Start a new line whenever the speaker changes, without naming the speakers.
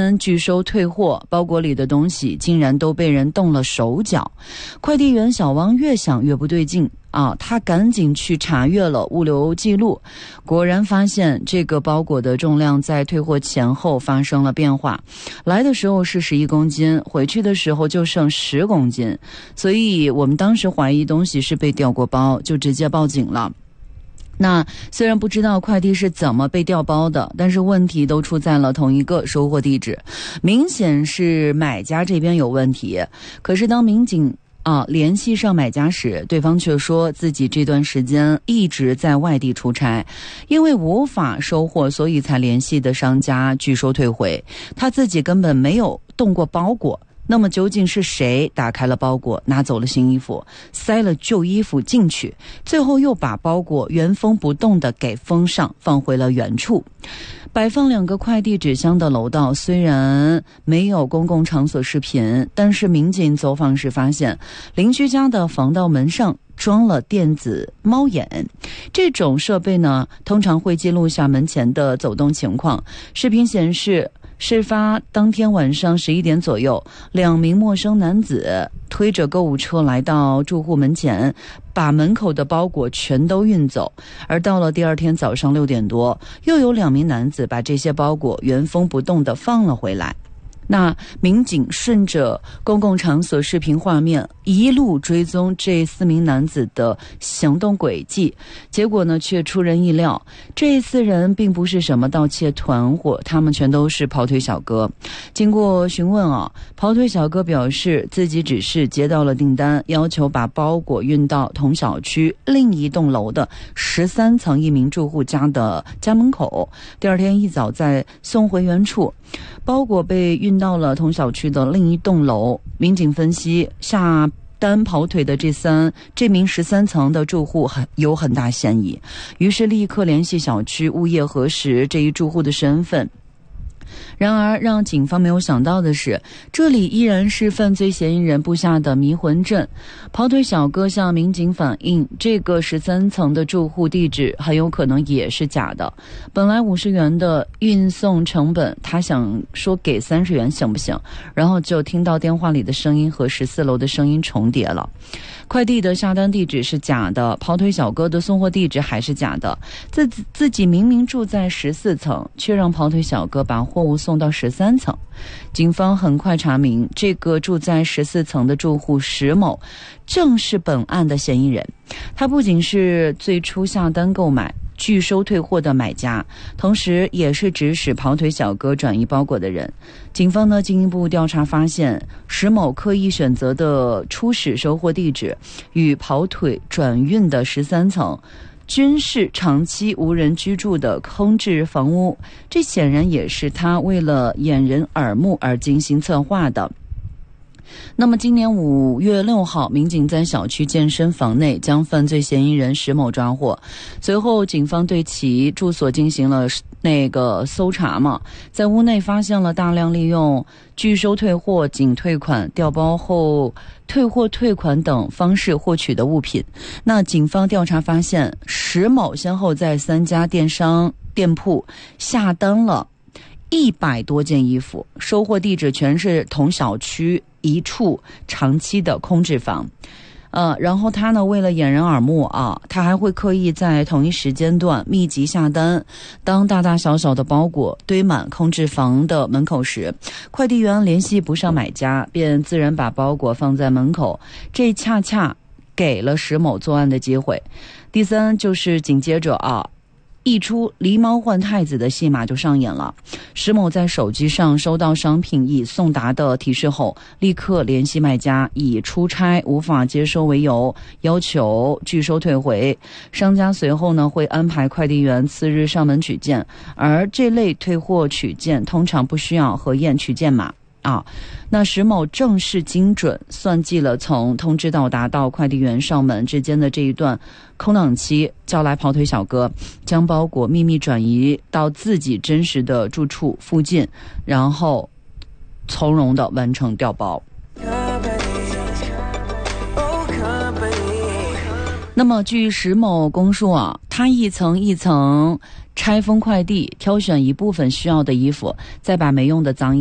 天拒收退货，包裹里的东西竟然都被人动了手脚。快递员小王越想越不对劲他赶紧去查阅了物流记录，果然发现这个包裹的重量在退货前后发生了变化，来的时候是11公斤，回去的时候就剩10公斤，所以我们当时怀疑东西是被调过包，就直接报警了。那虽然不知道快递是怎么被调包的，但是问题都出在了同一个收货地址，明显是买家这边有问题。可是当民警联系上买家时，对方却说自己这段时间一直在外地出差，因为无法收货，所以才联系的商家拒收退回，他自己根本没有动过包裹。那么究竟是谁打开了包裹，拿走了新衣服，塞了旧衣服进去，最后又把包裹原封不动地给封上，放回了原处？摆放2个快递纸箱的楼道虽然没有公共场所视频，但是民警走访时发现，邻居家的防盗门上装了电子猫眼，这种设备呢，通常会记录下门前的走动情况。视频显示，事发当天晚上11点左右，2名陌生男子推着购物车来到住户门前，把门口的包裹全都运走。而到了第二天早上6点多，又有2名男子把这些包裹原封不动地放了回来。那民警顺着公共场所视频画面一路追踪这4名男子的行动轨迹，结果呢却出人意料，这4人并不是什么盗窃团伙，他们全都是跑腿小哥。经过询问跑腿小哥表示自己只是接到了订单，要求把包裹运到同小区另一栋楼的13层一名住户家的家门口，第二天一早再送回原处。包裹被运到了同小区的另一栋楼，民警分析下单跑腿的这名13层的住户有很大嫌疑，于是立刻联系小区物业核实这一住户的身份。然而让警方没有想到的是，这里依然是犯罪嫌疑人布下的迷魂阵。跑腿小哥向民警反映，这个13层的住户地址很有可能也是假的，本来50元的运送成本，他想说给30元行不行，然后就听到电话里的声音和14楼的声音重叠了。快递的下单地址是假的，跑腿小哥的送货地址还是假的，自己明明住在14层，却让跑腿小哥把货物送到13层。警方很快查明，这个住在14层的住户石某正是本案的嫌疑人。他不仅是最初下单购买拒收退货的买家，同时也是指使跑腿小哥转移包裹的人。警方呢进一步调查发现，石某刻意选择的初始收货地址与跑腿转运的13层均是长期无人居住的空置房屋，这显然也是他为了掩人耳目而精心策划的。那么今年5月6号，民警在小区健身房内将犯罪嫌疑人石某抓获，随后警方对其住所进行了搜查在屋内发现了大量利用拒收退货、仅退款、调包后退货退款等方式获取的物品。那警方调查发现，石某先后在3家电商店铺下单了100多件衣服，收货地址全是同小区一处长期的空置房。然后他呢为了掩人耳目他还会刻意在同一时间段密集下单。当大大小小的包裹堆满空置房的门口时，快递员联系不上买家，便自然把包裹放在门口，这恰恰给了石某作案的机会。第三就是紧接着一出狸猫换太子的戏码就上演了。石某在手机上收到商品已送达的提示后，立刻联系卖家，以出差无法接收为由，要求拒收退回。商家随后呢会安排快递员次日上门取件，而这类退货取件通常不需要核验取件码。那石某正是精准算计了从通知到达到快递员上门之间的这一段空档期，叫来跑腿小哥，将包裹秘密转移到自己真实的住处附近，然后从容地完成调包。那么据石某供述他一层一层拆封快递，挑选一部分需要的衣服，再把没用的脏衣